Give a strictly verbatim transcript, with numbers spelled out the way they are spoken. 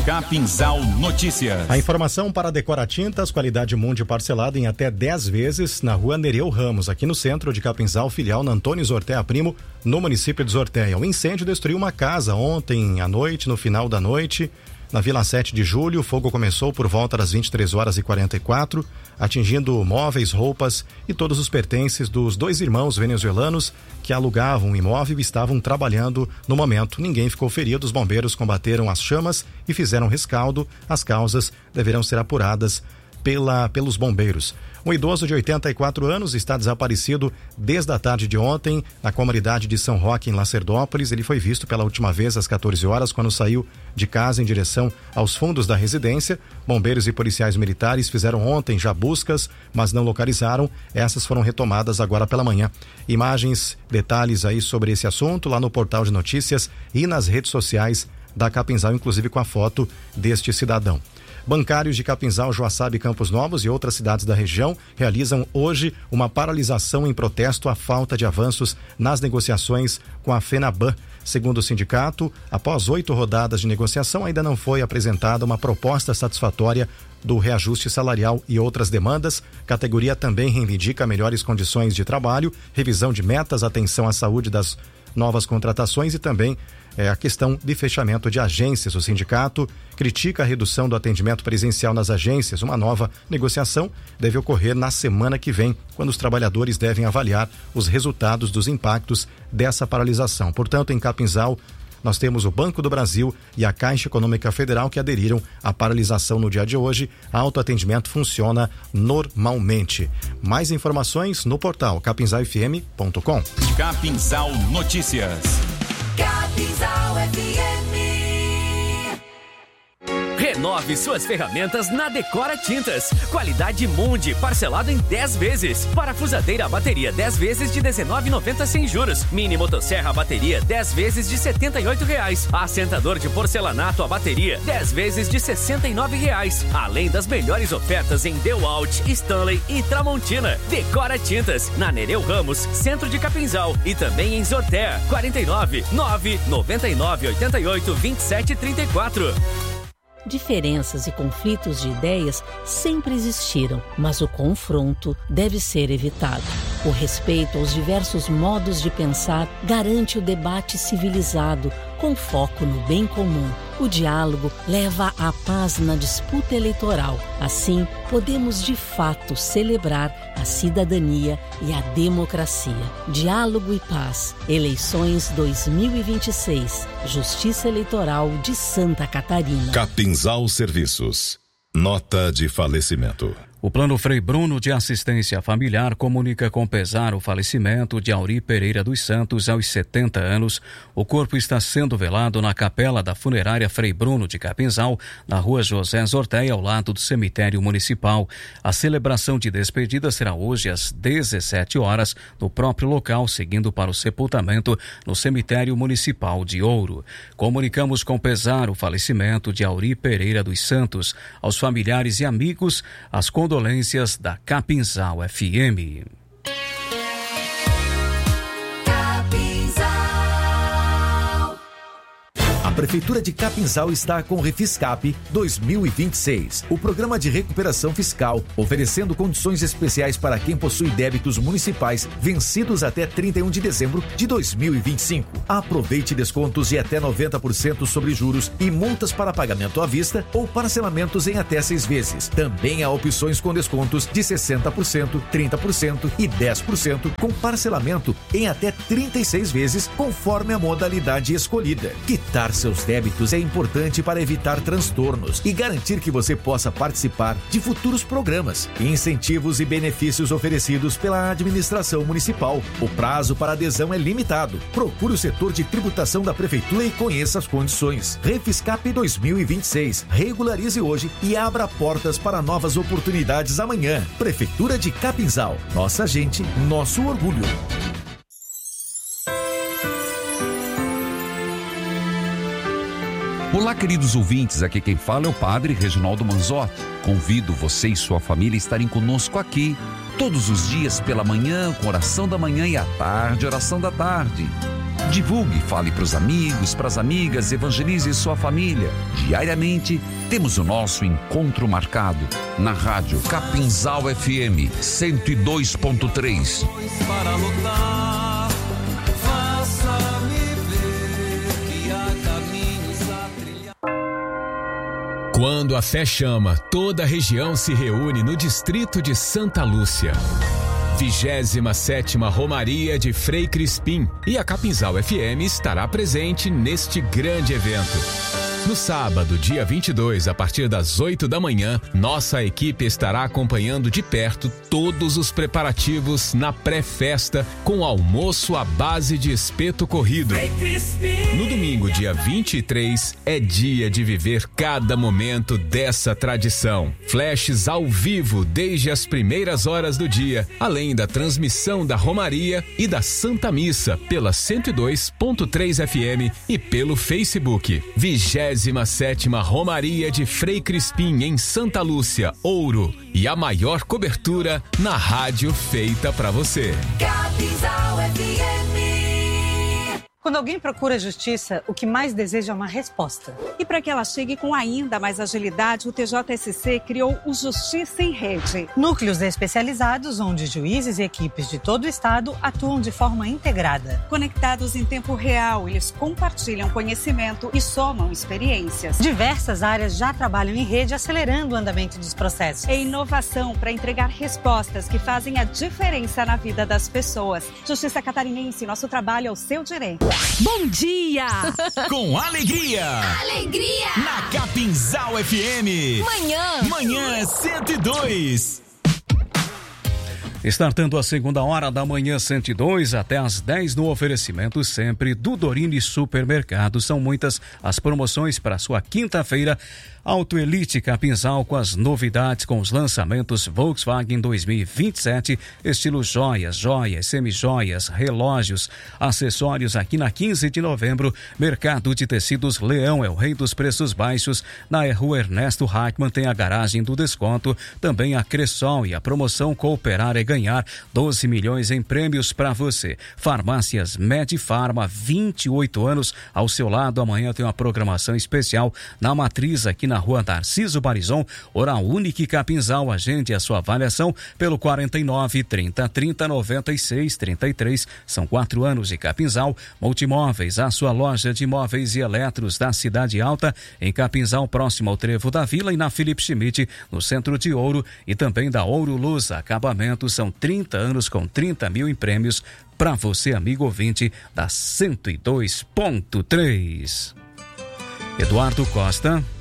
Capinzal Notícias. A informação para Decora Tintas, qualidade Mundi parcelada em até dez vezes na rua Nereu Ramos, aqui no centro de Capinzal, filial na Antônio Zortea Primo, no município de Zortea. O incêndio destruiu uma casa ontem à noite, no final da noite, na Vila sete de julho. O fogo começou por volta das vinte e três horas e quarenta e quatro, atingindo móveis, roupas e todos os pertences dos dois irmãos venezuelanos que alugavam o imóvel e estavam trabalhando no momento. Ninguém ficou ferido, os bombeiros combateram as chamas e fizeram rescaldo. As causas deverão ser apuradas pela, pelos bombeiros. Um idoso de oitenta e quatro anos está desaparecido desde a tarde de ontem na comunidade de São Roque, em Lacerdópolis. Ele foi visto pela última vez às quatorze horas, quando saiu de casa em direção aos fundos da residência. Bombeiros e policiais militares fizeram ontem já buscas, mas não localizaram. Essas foram retomadas agora pela manhã. Imagens, detalhes aí sobre esse assunto lá no portal de notícias e nas redes sociais da Capinzal, inclusive com a foto deste cidadão. Bancários de Capinzal, Joaçaba e Campos Novos e outras cidades da região realizam hoje uma paralisação em protesto à falta de avanços nas negociações com a FENABAN. Segundo o sindicato, após oito rodadas de negociação, ainda não foi apresentada uma proposta satisfatória do reajuste salarial e outras demandas. A categoria também reivindica melhores condições de trabalho, revisão de metas, atenção à saúde das novas contratações e também é, a questão de fechamento de agências. O sindicato critica a redução do atendimento presencial nas agências. Uma nova negociação deve ocorrer na semana que vem, quando os trabalhadores devem avaliar os resultados dos impactos dessa paralisação. Portanto, em Capinzal, nós temos o Banco do Brasil e a Caixa Econômica Federal que aderiram à paralisação no dia de hoje. A autoatendimento funciona normalmente. Mais informações no portal capinzal f m ponto com. Capinzal Notícias. Capinzal F M. Renove suas ferramentas na Decora Tintas. Qualidade Mundi, parcelado em dez vezes. Parafusadeira a bateria dez vezes de dezenove reais e noventa centavos sem juros. Mini motosserra a bateria dez vezes de setenta e oito reais. Assentador de porcelanato a bateria dez vezes de sessenta e nove reais. Além das melhores ofertas em DeWalt, Stanley e Tramontina. Decora Tintas, na Nereu Ramos, centro de Capinzal e também em Zortea. quarenta e nove, nove, noventa e nove, oitenta e oito, vinte e sete, trinta e quatro. Diferenças e conflitos de ideias sempre existiram, mas o confronto deve ser evitado. O respeito aos diversos modos de pensar garante o debate civilizado, com foco no bem comum. O diálogo leva à paz na disputa eleitoral. Assim, podemos de fato celebrar a cidadania e a democracia. Diálogo e paz. Eleições dois mil e vinte e seis. Justiça Eleitoral de Santa Catarina. Capinzal Serviços. Nota de falecimento. O Plano Frei Bruno de Assistência Familiar comunica com pesar o falecimento de Auri Pereira dos Santos aos setenta anos. O corpo está sendo velado na capela da funerária Frei Bruno de Capinzal, na rua José Zortea, ao lado do cemitério municipal. A celebração de despedida será hoje às dezessete horas, no próprio local, seguindo para o sepultamento no cemitério municipal de Ouro. Comunicamos com pesar o falecimento de Auri Pereira dos Santos. Aos familiares e amigos, as condolências da Capinzal F M. A Prefeitura de Capinzal está com o Refiscap dois mil e vinte e seis, o programa de recuperação fiscal, oferecendo condições especiais para quem possui débitos municipais vencidos até trinta e um de dezembro de dois mil e vinte e cinco. Aproveite descontos de até noventa por cento sobre juros e multas para pagamento à vista ou parcelamentos em até seis vezes. Também há opções com descontos de sessenta por cento, trinta por cento e dez por cento com parcelamento em até trinta e seis vezes, conforme a modalidade escolhida. Quitar seus débitos é importante para evitar transtornos e garantir que você possa participar de futuros programas, incentivos e benefícios oferecidos pela administração municipal. O prazo para adesão é limitado. Procure o setor de tributação da Prefeitura e conheça as condições. Refiscap dois mil e vinte e seis. Regularize hoje e abra portas para novas oportunidades amanhã. Prefeitura de Capinzal. Nossa gente, nosso orgulho. Olá, queridos ouvintes, aqui quem fala é o Padre Reginaldo Manzotti. Convido você e sua família a estarem conosco aqui, todos os dias pela manhã, com oração da manhã e à tarde, oração da tarde. Divulgue, fale para os amigos, para as amigas, evangelize sua família. Diariamente, temos o nosso encontro marcado na rádio Capinzal F M cento e dois ponto três. Para lutar, faça-me ver que há caminhos a trilhar. Quando a fé chama, toda a região se reúne no distrito de Santa Lúcia. vigésima sétima Romaria de Frei Crispim, e a Capinzal F M estará presente neste grande evento. No sábado, dia vinte e dois, a partir das oito da manhã, nossa equipe estará acompanhando de perto todos os preparativos na pré-festa, com almoço à base de espeto corrido. No domingo, dia vinte e três, é dia de viver cada momento dessa tradição. Flashes ao vivo desde as primeiras horas do dia, além da transmissão da Romaria e da Santa Missa pela cento e dois ponto três F M e pelo Facebook. vigésima sétima Romaria de Frei Crispim em Santa Lúcia, Ouro, e a maior cobertura na rádio feita pra você. Capinzal F M. Quando alguém procura justiça, o que mais deseja é uma resposta. E para que ela chegue com ainda mais agilidade, o T J S C criou o Justiça em Rede. Núcleos especializados onde juízes e equipes de todo o estado atuam de forma integrada. Conectados em tempo real, eles compartilham conhecimento e somam experiências. Diversas áreas já trabalham em rede, acelerando o andamento dos processos. É inovação para entregar respostas que fazem a diferença na vida das pessoas. Justiça Catarinense, nosso trabalho é o seu direito. Bom dia! Com alegria! Alegria! Na Capinzal F M. Manhã! Manhã cento e dois. Startando a segunda hora da manhã cento e dois até às dez no oferecimento sempre do Dorini Supermercado. São muitas as promoções para sua quinta-feira. Auto Elite Capinzal com as novidades, com os lançamentos Volkswagen dois mil e vinte e sete, estilo joias, joias, semijoias, relógios, acessórios aqui na quinze de novembro. Mercado de Tecidos Leão é o rei dos preços baixos. Na rua Ernesto Hackman tem a garagem do desconto. Também a Cressol e a promoção Cooperar é ganhar doze milhões em prêmios para você. Farmácias Medifarma, vinte e oito anos ao seu lado. Amanhã tem uma programação especial na Matriz aqui na rua Narciso Barizon. Oral Unique Capinzal, agende a sua avaliação pelo quarenta e nove, trinta, trinta, noventa e seis, trinta e três. São quatro anos de Capinzal. Multimóveis, a sua loja de móveis e eletros da Cidade Alta, em Capinzal, próximo ao Trevo da Vila, e na Felipe Schmidt, no centro de Ouro, e também da Ouro Luz Acabamentos. São trinta anos com trinta mil em prêmios para você, amigo ouvinte da cento e dois ponto três. Eduardo Costa.